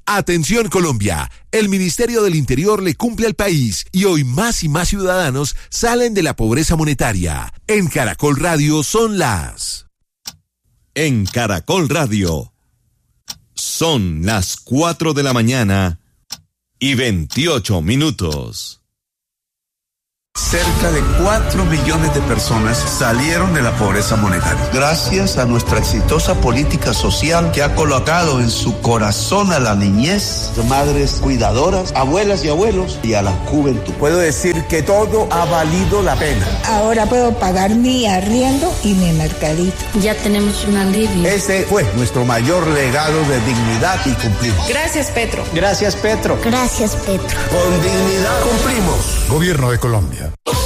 Atención Colombia, el Ministerio del Interior le cumple al país y hoy más y más ciudadanos salen de la pobreza monetaria. En Caracol Radio son las... En Caracol Radio son las 4 de la mañana y 28 minutos. Cerca de 4 millones de personas salieron de la pobreza monetaria. Gracias a nuestra exitosa política social que ha colocado en su corazón a la niñez, madres cuidadoras, abuelas y abuelos y a la juventud. Puedo decir que todo ha valido la pena. Ahora puedo pagar mi arriendo y mi mercadito. Ya tenemos un alivio. Ese fue nuestro mayor legado de dignidad y cumplimos. Gracias, Petro. Gracias, Petro. Gracias, Petro. Con dignidad cumplimos. Gobierno de Colombia.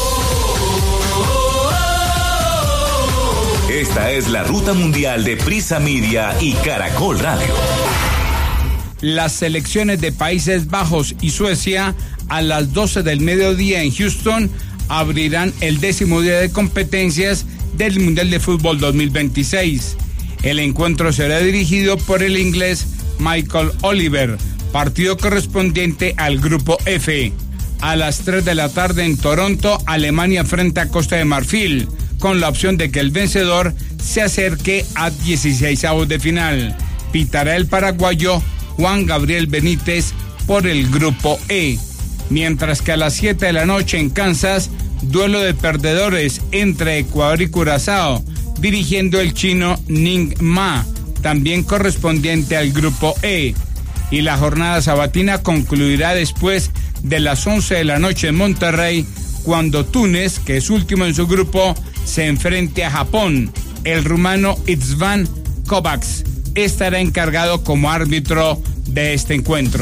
Esta es la ruta mundial de Prisa Media y Caracol Radio. Las selecciones de Países Bajos y Suecia a las 12 del mediodía en Houston abrirán el 10º día de competencias del Mundial de Fútbol 2026. El encuentro será dirigido por el inglés Michael Oliver, partido correspondiente al Grupo F. A las 3 de la tarde en Toronto, Alemania frente a Costa de Marfil, con la opción de que el vencedor se acerque a 16avos de final. Pitará el paraguayo Juan Gabriel Benítez por el Grupo E. Mientras que a las 7 de la noche en Kansas, duelo de perdedores entre Ecuador y Curazao, dirigiendo el chino Ning Ma, también correspondiente al Grupo E. Y la jornada sabatina concluirá después de las 11 de la noche en Monterrey, cuando Túnez, que es último en su grupo, se enfrente a Japón. El rumano Itzvan Kovacs estará encargado como árbitro de este encuentro.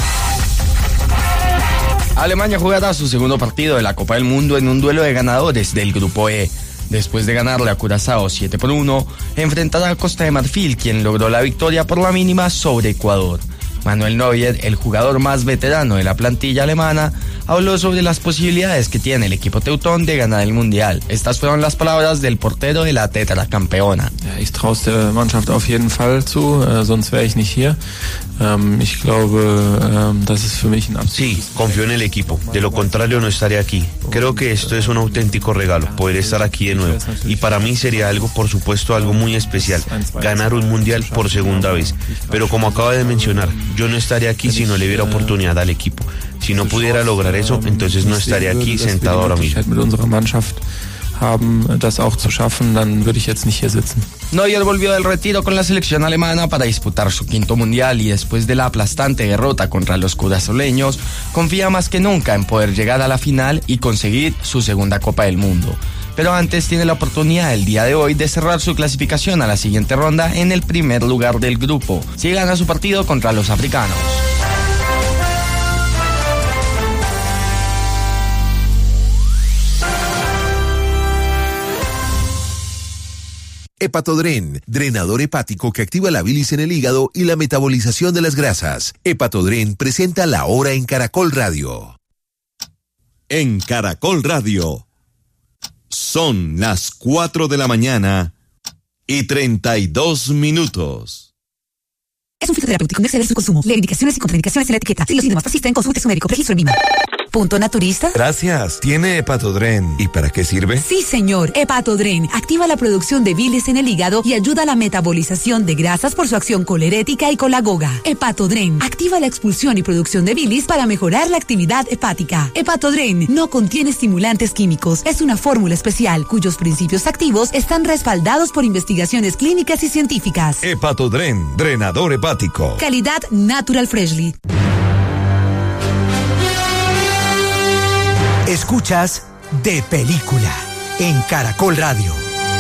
Alemania jugará su segundo partido de la Copa del Mundo en un duelo de ganadores del Grupo E. Después de ganarle a Curazao 7-1, enfrentará a Costa de Marfil, quien logró la victoria por la mínima sobre Ecuador. Manuel Neuer, el jugador más veterano de la plantilla alemana, habló sobre las posibilidades que tiene el equipo teutón de ganar el Mundial. Estas fueron las palabras del portero de la tetracampeona. Ich traue es der Mannschaft auf jeden Fall zu, sonst wäre ich nicht hier. Ich glaube, das ist für mich ein absolutes... Sí, confío en el equipo. De lo contrario no estaré aquí. Creo que esto es un auténtico regalo, poder estar aquí de nuevo. Y para mí sería algo, por supuesto, algo muy especial, ganar un Mundial por segunda vez. Pero como acaba de mencionar, yo no estaría aquí si no le diera oportunidad al equipo. Si no pudiera lograr eso, entonces no estaría aquí sentado ahora mismo. Neuer volvió del retiro con la selección alemana para disputar su quinto mundial y después de la aplastante derrota contra los curazoleños, confía más que nunca en poder llegar a la final y conseguir su segunda Copa del Mundo. Pero antes tiene la oportunidad el día de hoy de cerrar su clasificación a la siguiente ronda en el primer lugar del grupo, si gana su partido contra los africanos. Hepatodren, drenador hepático que activa la bilis en el hígado y la metabolización de las grasas. Hepatodren presenta La Hora en Caracol Radio. En Caracol Radio son las 4 de la mañana y 32 minutos. Es un fitoterapéutico, no exceder su consumo. Lee indicaciones y contraindicaciones en la etiqueta. Si los síntomas persisten, consulte a su médico. Registro en INVIMA. ¿Punto naturista? Gracias. ¿Tiene Hepatodren? ¿Y para qué sirve? Sí, señor. Hepatodren activa la producción de bilis en el hígado y ayuda a la metabolización de grasas por su acción colerética y colagoga. Hepatodren activa la expulsión y producción de bilis para mejorar la actividad hepática. Hepatodren no contiene estimulantes químicos. Es una fórmula especial cuyos principios activos están respaldados por investigaciones clínicas y científicas. Hepatodren, drenador hepático. Calidad Natural Freshly. Escuchas De Película en Caracol Radio.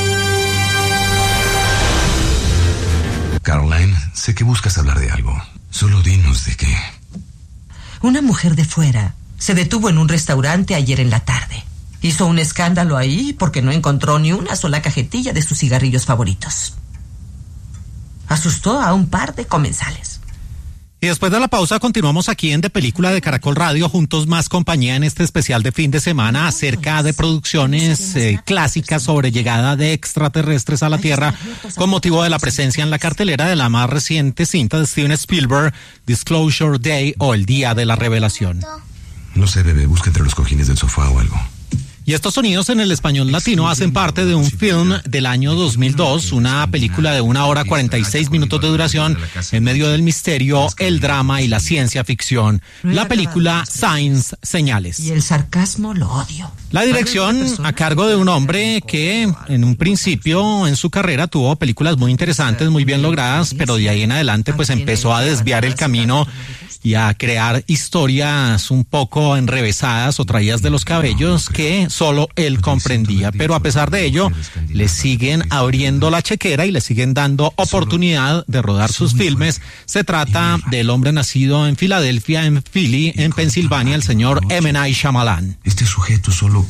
Caroline, sé que buscas hablar de algo. Solo dinos de qué. Una mujer de fuera se detuvo en un restaurante ayer en la tarde. Hizo un escándalo ahí porque no encontró ni una sola cajetilla de sus cigarrillos favoritos. Asustó a un par de comensales. Y después de la pausa continuamos aquí en De Película de Caracol Radio, juntos más compañía en este especial de fin de semana acerca de producciones clásicas sobre llegada de extraterrestres a la Tierra con motivo de la presencia en la cartelera de la más reciente cinta de Steven Spielberg, Disclosure Day o El Día de la Revelación. No sé, bebé, busca entre los cojines del sofá o algo. Y estos sonidos en el español latino hacen parte de un film del año 2002, una película de 1 hora 46 minutos de duración en medio del misterio, el drama y la ciencia ficción. La película Signs, Señales. Y el sarcasmo lo odio. La dirección a cargo de un hombre que en un principio en su carrera tuvo películas muy interesantes, muy bien logradas, pero de ahí en adelante pues empezó a desviar el camino y a crear historias un poco enrevesadas o traídas de los cabellos que solo él comprendía. Pero a pesar de ello, le siguen abriendo la chequera y le siguen dando oportunidad de rodar sus filmes. Se trata del hombre nacido en Filadelfia, en Philly, en Pensilvania, el señor M. Night Shyamalan. Este sujeto solo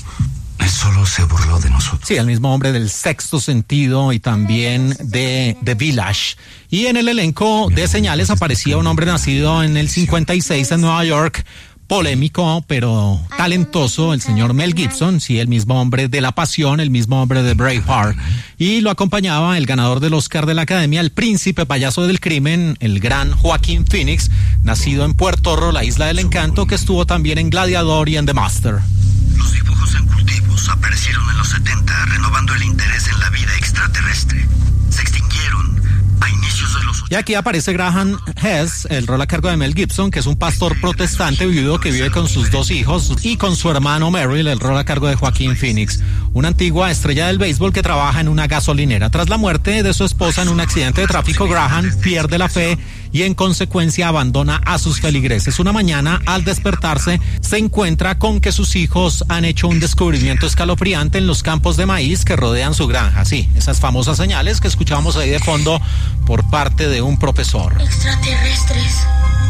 se burló de nosotros. Sí, el mismo hombre del Sexto Sentido y también de The Village. Y en el elenco de Señales aparecía un hombre nacido en el 56 en Nueva York, polémico pero talentoso, el señor Mel Gibson, sí, el mismo hombre de La Pasión, el mismo hombre de Braveheart. Y lo acompañaba el ganador del Oscar de la Academia, el príncipe payaso del crimen, el gran Joaquín Phoenix, nacido en Puerto Rico, la isla del encanto, que estuvo también en Gladiador y en The Master. Los dibujos en cultivos aparecieron en los 70, renovando el interés en la vida extraterrestre. Se extinguieron a inicios de los 80. Y aquí aparece Graham Hess, el rol a cargo de Mel Gibson, que es un pastor protestante viudo que vive con sus 2 hijos, y con su hermano Merrill, el rol a cargo de Joaquín Phoenix, una antigua estrella del béisbol que trabaja en una gasolinera. Tras la muerte de su esposa en un accidente de tráfico, Graham pierde la fe y en consecuencia abandona a sus feligreses. Una mañana, al despertarse, se encuentra con que sus hijos han hecho un descubrimiento escalofriante en los campos de maíz que rodean su granja. Sí, esas famosas señales que escuchábamos ahí de fondo por parte de un profesor. Extraterrestres.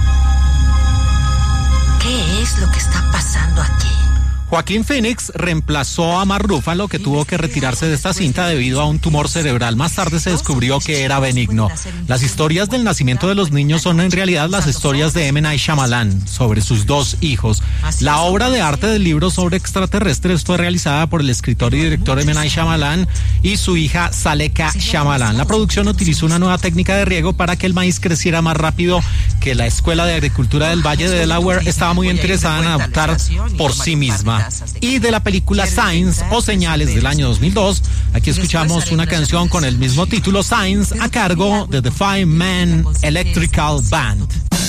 ¿Qué es lo que está pasando aquí? Joaquín Phoenix reemplazó a Mark Ruffalo, que tuvo que retirarse de esta cinta debido a un tumor cerebral. Más tarde se descubrió que era benigno. Las historias del nacimiento de los niños son en realidad las historias de M. Night Shyamalan sobre sus 2 hijos. La obra de arte del libro sobre extraterrestres fue realizada por el escritor y director M. Night Shyamalan y su hija Saleka Shyamalan. La producción utilizó una nueva técnica de riego para que el maíz creciera más rápido, que la Escuela de Agricultura del Valle de Delaware estaba muy interesada en adoptar por sí misma. Y de la película Signs o Señales del año 2002, aquí escuchamos una canción con el mismo título, Signs, a cargo de The Five Man Electrical Band.